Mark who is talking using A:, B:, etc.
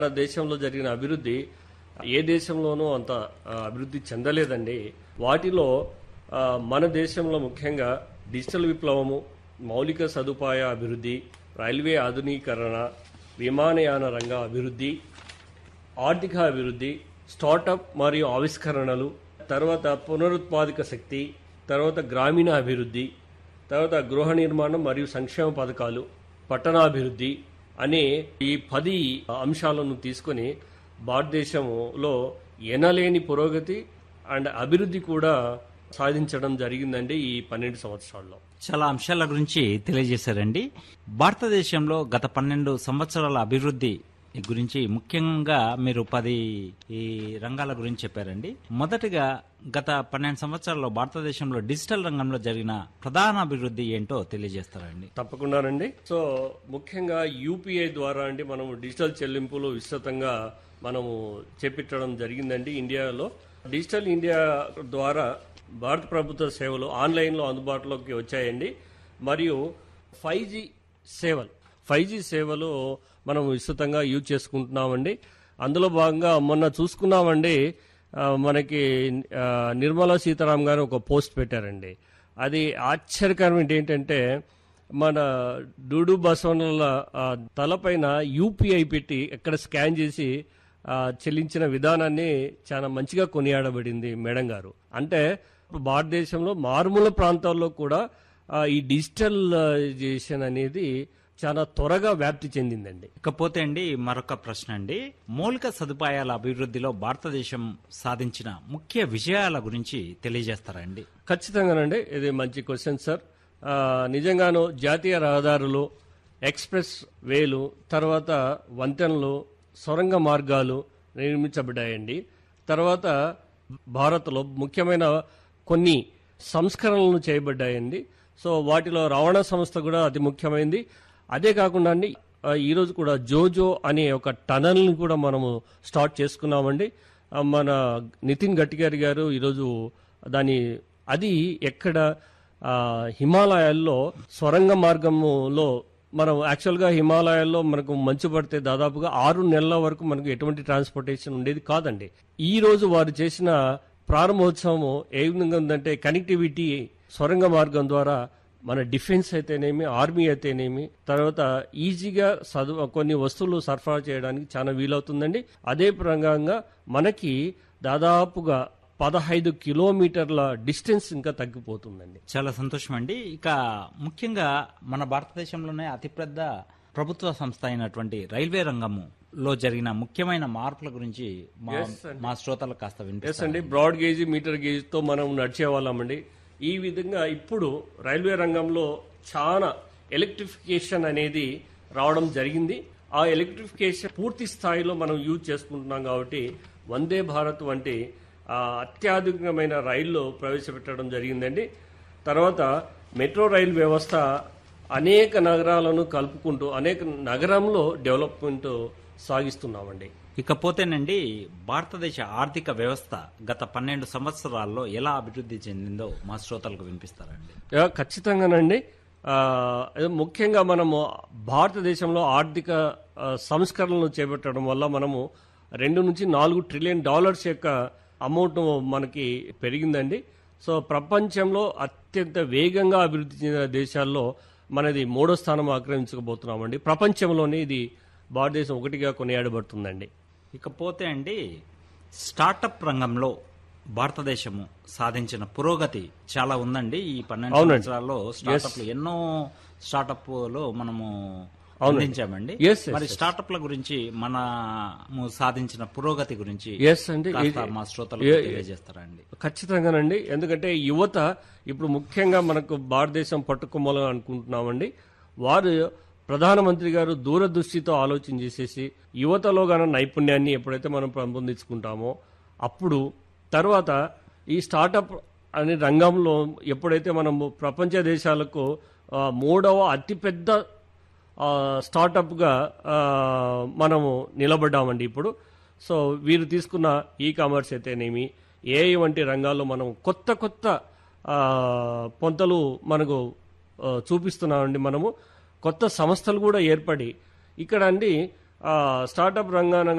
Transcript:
A: మన దేశంలో జరిగిన అభివృద్ధి ఏ దేశంలోనూ అంత అభివృద్ధి చెందలేదండి. వాటిలో మన దేశంలో ముఖ్యంగా డిజిటల్ విప్లవము, మౌలిక సదుపాయ అభివృద్ధి, రైల్వే ఆధునీకరణ, విమానయాన రంగ అభివృద్ధి, ఆర్థిక అభివృద్ధి, స్టార్టప్ మరియు ఆవిష్కరణలు, తర్వాత పునరుత్పాదక శక్తి, తర్వాత గ్రామీణ అభివృద్ధి, తర్వాత గృహ నిర్మాణం మరియు సంక్షేమ పథకాలు, పట్టణాభివృద్ధి అనే ఈ 10 అంశాలను తీసుకొని భారతదేశంలో ఎనలేని పురోగతి అండ్ అభివృద్ధి కూడా సాధించడం జరిగిందండి ఈ 12 సంవత్సరాల్లో.
B: చాలా అంశాల గురించి తెలియజేశారండి. భారతదేశంలో గత 12 సంవత్సరాల అభివృద్ధి గురించి ముఖ్యంగా మీరు 10 ఈ రంగాల గురించి చెప్పారండి. మొదటిగా గత 12 సంవత్సరాల్లో భారతదేశంలో డిజిటల్ రంగంలో జరిగిన ప్రధాన అభివృద్ధి ఏంటో తెలియజేస్తారండి.
A: తప్పకుండానండి. సో ముఖ్యంగా యూపీఐ ద్వారా అండి మనం డిజిటల్ చెల్లింపులు విస్తృతంగా మనము చేపట్టడం జరిగిందండి. ఇండియాలో డిజిటల్ ఇండియా ద్వారా భారత ప్రభుత్వ సేవలు ఆన్లైన్లో అందుబాటులోకి వచ్చాయండి. మరియు 5G సేవలు మనం విస్తృతంగా యూజ్ చేసుకుంటున్నామండి. అందులో భాగంగా మొన్న చూసుకున్నామండి, మనకి నిర్మలా సీతారామన్ గారు ఒక పోస్ట్ పెట్టారండి. అది ఆశ్చర్యకరం ఏంటంటే మన డూడు బసవన్నల తలపైన యూపీఐ పెట్టి ఎక్కడ స్కాన్ చేసి చెల్లించిన విధానాన్ని చాలా మంచిగా కొనియాడబడింది మేడం గారు. అంటే భారతదేశంలో మారుమూల ప్రాంతాల్లో కూడా ఈ డిజిటలైజేషన్ అనేది చాలా త్వరగా వ్యాప్తి చెందిందండి.
B: ఇకపోతే అండి మరొక ప్రశ్న అండి, మౌలిక సదుపాయాల అభివృద్ధిలో భారతదేశం సాధించిన ముఖ్య విజయాల గురించి తెలియజేస్తారండి?
A: ఖచ్చితంగానండి, ఇది మంచి క్వశ్చన్ సార్. నిజంగాను జాతీయ రహదారులు, ఎక్స్ప్రెస్ వేలు, తర్వాత వంతెనలు, సొరంగ మార్గాలు నిర్మించబడ్డాయండి. తర్వాత భారత్లో ముఖ్యమైన కొన్ని సంస్కరణలు చేయబడ్డాయండి. సో వాటిలో రవాణా సంస్థ కూడా అతి ముఖ్యమైనది. అదే కాకుండా అండి ఈరోజు కూడా జోజో అనే ఒక టనల్ని కూడా మనము స్టార్ట్ చేసుకున్నామండి. మన నితిన్ గడ్కరీ గారు ఈరోజు అది ఎక్కడ హిమాలయాల్లో సొరంగ మార్గంలో మనం యాక్చువల్గా హిమాలయాల్లో మనకు మంచు పడితే దాదాపుగా 6 నెలల వరకు మనకు ఎటువంటి ట్రాన్స్పోర్టేషన్ ఉండేది కాదండి. ఈ రోజు వారు చేసిన ప్రారంభోత్సవం ఏ విధంగా ఉందంటే కనెక్టివిటీ సొరంగ మార్గం ద్వారా మన డిఫెన్స్ అయితేనేమి, ఆర్మీ అయితేనేమి, తర్వాత ఈజీగా కొన్ని వస్తువులు సరఫరా చేయడానికి చాలా వీలవుతుందండి. అదే ప్రకారంగా మనకి దాదాపుగా 15 కిలోమీటర్ల డిస్టెన్స్ ఇంకా తగ్గిపోతుందండి.
B: చాలా సంతోషం అండి. ఇక ముఖ్యంగా మన భారతదేశంలోనే అతిపెద్ద ప్రభుత్వ సంస్థ అయినటువంటి రైల్వే రంగంలో జరిగిన ముఖ్యమైన మార్పుల గురించి మా శ్రోతలకు కాస్త వినిపిస్తారండి.
A: బ్రాడ్ గేజ్, మీటర్ గేజ్ తో మనం నడిచే వాళ్ళమండి. ఈ విధంగా ఇప్పుడు రైల్వే రంగంలో చాలా ఎలక్ట్రిఫికేషన్ అనేది రావడం జరిగింది. ఆ ఎలక్ట్రిఫికేషన్ పూర్తి స్థాయిలో మనం యూజ్ చేసుకుంటున్నాం కాబట్టి వందే భారత్ వంటి అత్యాధునికమైన రైళ్లు ప్రవేశపెట్టడం జరిగిందండి. తర్వాత మెట్రో రైల్ వ్యవస్థ అనేక నగరాలను కలుపుకుంటూ అనేక నగరంలో డెవలప్మెంట్ సాగిస్తున్నామండి.
B: ఇకపోతేనండి భారతదేశ ఆర్థిక వ్యవస్థ గత 12 సంవత్సరాల్లో ఎలా అభివృద్ధి చెందిందో మా శ్రోతలకు వినిపిస్తారండి?
A: ఖచ్చితంగానండి. ముఖ్యంగా మనము భారతదేశంలో ఆర్థిక సంస్కరణలు చేపట్టడం వల్ల మనము $2 to $4 ట్రిలియన్ యొక్క అమౌంట్ మనకి పెరిగిందండి. సో ప్రపంచంలో అత్యంత వేగంగా అభివృద్ధి చెందిన దేశాల్లో మనది 3వ స్థానం ఆక్రమించకపోతున్నామండి. ప్రపంచంలోనే ఇది భారతదేశం 1గా కొనియాడబడుతుందండి.
B: ఇకపోతే అండి స్టార్టప్ రంగంలో భారతదేశము సాధించిన పురోగతి చాలా ఉందండి. ఈ 12 సంవత్సరాల్లో స్టార్టప్లు ఎన్నో స్టార్టప్లు మనము అందించామండి. మరి స్టార్టప్ల గురించి మనము సాధించిన పురోగతి గురించి మా శ్రోతలకు తెలియజేస్తారా అండి?
A: ఖచ్చితంగానండి. ఎందుకంటే యువత ఇప్పుడు ముఖ్యంగా మనకు భారతదేశం పట్టుకోవాలని అనుకుంటున్నామండి. వారు ప్రధానమంత్రి గారు దూరదృష్టితో ఆలోచన చేసేసి యువతలో గాన నైపుణ్యాన్ని ఎప్పుడైతే మనం పెంపొందించుకుంటామో అప్పుడు తర్వాత ఈ స్టార్టప్ అనే రంగంలో ఎప్పుడైతే మనము ప్రపంచ దేశాలకు 3వ అతిపెద్ద స్టార్టప్గా మనము నిలబడ్డామండి ఇప్పుడు. సో వీరు తీసుకున్న ఈ కామర్స్ అయితేనేమి, ఏఐ వంటి రంగాల్లో మనం కొత్త పొంతలు మనకు చూపిస్తున్నామండి. మనము కొత్త సంస్థలు కూడా ఏర్పడి ఇక్కడ అండి స్టార్టప్ రంగాన